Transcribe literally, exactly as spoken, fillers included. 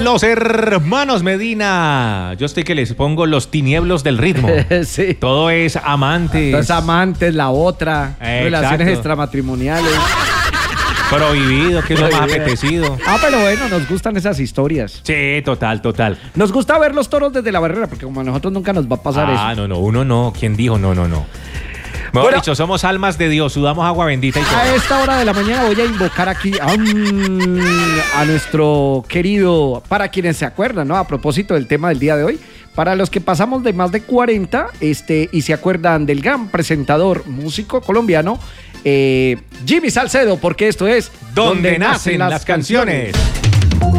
los hermanos Medina. Yo estoy que les pongo los tinieblos del ritmo. Sí. Todo es amantes. Los amantes, la otra, Exacto. Relaciones extramatrimoniales. Prohibido, que es lo más apetecido. Ah, pero bueno, nos gustan esas historias. Sí, total, total. Nos gusta ver los toros desde la barrera, porque como a nosotros nunca nos va a pasar Ah, eso. no, no, uno no. ¿Quién dijo? No, no, no. Mejor Bueno, dicho, somos almas de Dios, sudamos agua bendita y todo. A esta hora de la mañana voy a invocar aquí a, un- a nuestro querido, para quienes se acuerdan, ¿no? A propósito del tema del día de hoy, para los que pasamos de más de cuarenta este, y se acuerdan del gran presentador, músico colombiano, eh, Jimmy Salcedo, porque esto es Donde nacen las canciones.